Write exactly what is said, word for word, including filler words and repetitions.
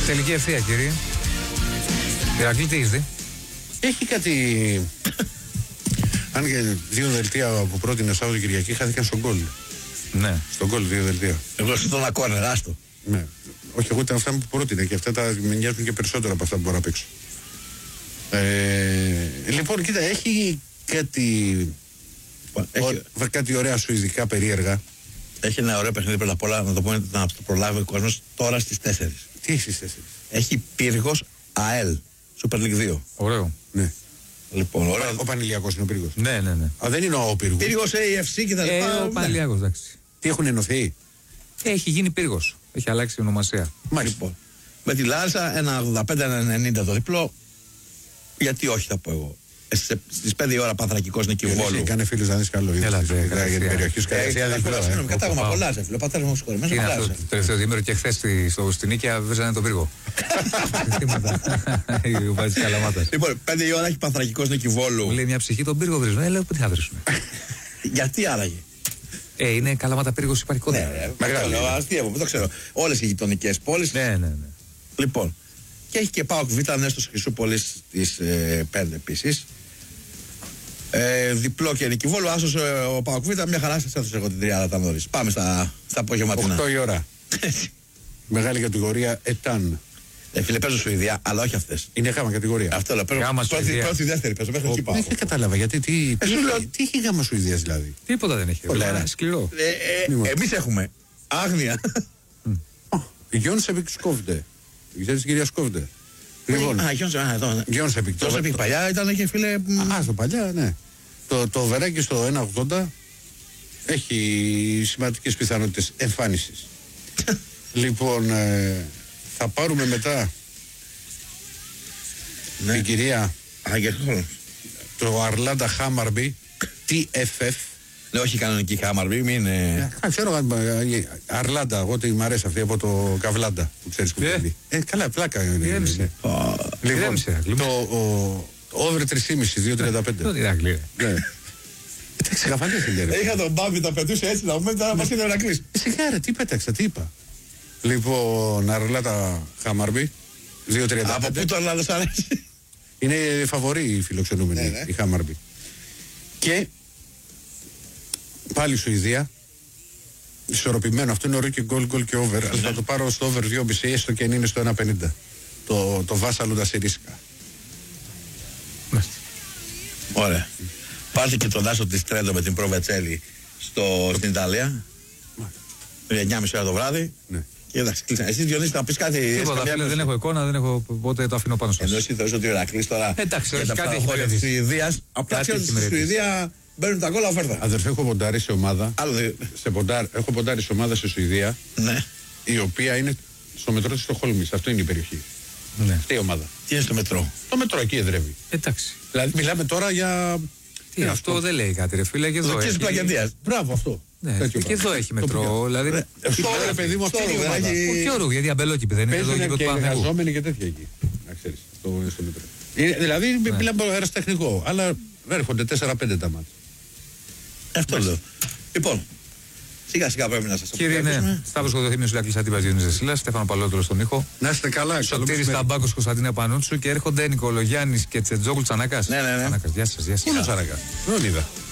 Τελική ευθεία, κύριε. Ηρακλή, τι έχεις δει? Έχει κάτι. Αν και δύο δελτία που πρότεινε Σάββατο Κυριακή χάθηκαν στον γκολ. Ναι. Στον γκολ δύο δελτία. Εγώ στον ακόρνερ, άστο. Ναι. Όχι, εγώ ήταν αυτά που πρότεινε και αυτά τα με νοιάζουν και περισσότερο από αυτά που μπορώ να παίξω. Ε, λοιπόν, κοίτα, έχει κάτι. Έχει... Ο, κάτι ωραία σουηδικά περίεργα. Έχει ένα ωραίο παιχνίδι πρώτα απ' όλα, να το πούμε, να το προλάβει ο κόσμος τώρα στις τέσσερις. Τι έχει στις τέσσερις? Έχει Πύργος ΑΕΛ, Super League δύο. Ωραίο. Ναι. Λοιπόν, ωραίο. Ο Πανηλιακός είναι ο Πύργος. Ναι, ναι, ναι. Α, δεν είναι ο Πύργος. Πύργος έι εφ σι και τα λοιπά. Ε, ο Πανηλιακός, εντάξει. Τι έχουν ενωθεί? Έχει γίνει Πύργος. Έχει αλλάξει η ονομασία. Μάλιστα. Λοιπόν, με τη Λάρισα ένα ογδόντα πέντε ένα ενενήντα το διπλό. Γιατί όχι, θα πω εγώ. Στις πέντε η ώρα Πανθρακικός Νικηβόλου. Κάνε φίλους να δεις καλό. Έλα, για την περιοχή σου. Συγγνώμη, κατάγομαι πολλά σε φίλο. Πατέρας μου συγχωρεί. Είναι αυτό το τελευταίο διήμερο και χθες στην Νίκαια βρίζανε τον Πύργο. Ο Βάζης Καλαμάτας. Λοιπόν, πέντε η ώρα έχει Πανθρακικός Νικηβόλου. Μου λέει μια ψυχή τον Πύργο βρίζουν. Ε, λέω τι θα βρίσουν. Γιατί άραγε? Ε, είναι Καλαμάτα Πύργος υπάρχει κοντά. Ναι, μεγάλο, αστείο, δεν το ξέρω. Όλες οι γειτονικές πόλεις. Ναι, ναι, ναι. Λοιπόν, και έχει και ΠΑΟΚ Β, Νέστος Χρυσούπολης στις πέντε επίσης. Ε, διπλό και Νικηβόλου, άσος ε, ο ΠΑΟΚ Β, μια χαρά σας έδωσε εγώ την τριάδα τα νωρίς. Πάμε στα, στα απογευματινά. οκτώ η ώρα. Μεγάλη κατηγορία Ετάν. Ε, φίλε, παίζω Σουηδία, αλλά όχι αυτές. Είναι γάμα κατηγορία. Αυτό λέω. Πρώτη, πρώτη, δεύτερη παίζω, μέχρι εκεί πάω. Δεν κατάλαβα γιατί. Τι, τι, λέω... τι έχει γάμα Σουηδίας δηλαδή? Τίποτα δεν έχει. Πολλά, σκληρό. Ε, ε, εμείς έχουμε άγνοια. Η Γιόνσεπικ Σκόβντε. Ξέρεις την κυρία Σκόβντε? Λοιπόν, α, Γιόνσεπικ. Γιόνσεπικ παλιά ήταν και φίλε. Α, στο παλιά, ναι. Το, το βεράκι στο ένα ογδόντα έχει σημαντικές πιθανότητες εμφάνισης. Λοιπόν, ε, θα πάρουμε μετά ναι. την κυρία Αγγελχόλμς. Το Αρλάντα Χάμαρμπι τι εφ εφ. Ναι, όχι κανονική Χάμαρμπι, μην είναι. Α, ξέρω, Αρλάντα, εγώ τι μ' αρέσει αυτή από το Καβλάντα που ξέρεις που είναι. Ε, καλά, πλάκα είναι. Λοιπόν, το over τρία κόμμα πέντε, δύο τριάντα πέντε. Το Ηρακλή. Εντάξει, καφανές είναι. Είχα τον Μπάμπη, τα πετούσε έτσι να πούμε, τώρα μας είδε ο Ηρακλής. Σιγά ρε, τι πέταξα, τι είπα. Λοιπόν, Αρλάντα Χάμαρμπι, δύο τριάντα πέντε. Από πού το Αρλάντα σ' αρέσει? Είναι φαβορή η φιλοξενούμενη, η Χάμαρμπι. Και πάλι Σουηδία. Ισορροπημένο, αυτό είναι ωραίο και γκολ, γκολ και over. Αλλά θα το πάρω στο over δύο κόμμα πέντε, έστω και αν είναι στο ένα πενήντα. Το, το Βάσαλο Ντασιρίσκα. Ωραία. Πάρτε και τον Άσο της Τρέντο με την Προβετσέλη στο, στην Ιταλία. εννιά και μισή ώρα το βράδυ. Ναι. Και εντάξει, κλείσανε. Εσείς Διονύση θα πεις κάτι. Τίποτα, φίλε, δεν έχω εικόνα, δεν έχω πότε το αφήνω πάνω σας. Ενώ εσύ θεωρείς ότι ο Ηρακλής τώρα. Εντάξει, για τα κάτι έχει ψαροχώρια της Σουηδίας. Απλά ξέρω ότι στη Σουηδία μπαίνουν τα γκολ αφέρτα. Αδερφέ, έχω ποντάρει σε ομάδα. Άλλο σε ποντάρ, έχω ποντάρει σε ομάδα σε Σουηδία. Ναι. Η οποία είναι στο μετρό της Στοκχόλμης. Αυτό είναι η περιοχή. Ναι. Αυτή η ομάδα. Τι είναι στο μετρό? Το μετρό εκεί εδρεύει. Εντάξει. Δηλαδή μιλάμε τώρα για. Τι είναι αυτό, δεν λέει κάτι, ρε φίλε. Και εδώ έχει. Μπράβο αυτό. Ναι, και εδώ έχει μετρό. Δηλαδή. Στο ρε παιδί μου, αυτή είναι η ομάδα. Όχι όρου, γιατί αμπελόκηπη δεν είναι. Παίζουν και εργαζόμενοι και τέτοια εκεί. Να ξέρεις, στο μετρό. Δηλαδή μιλάμε αεραστεχνικό, αλλά έρχονται τέσσερα πέντε τα μάτια. Αυτό λέω. Λοιπόν, σιγά σιγά πρέπει να σας αποκαλύψουμε. Κύριε, ναι. Σταύρος Κοδοθήμιος, Ηρακλής Αντίπας, Διονύσης Δεσίλας, Στέφανο Παλαιότερο στον ήχο. Να είστε καλά. Σωτήρης Ταμπάκος, Κωνσταντίνα Πανούτσου και έρχονται Νικολογιάννης και Τσετζόγλου Τσανάκας. Ναι, ναι, ναι. Τσανάκας, γεια σας, γεια σας. Πού είναι ο Τσανάκας? Δεν είδα.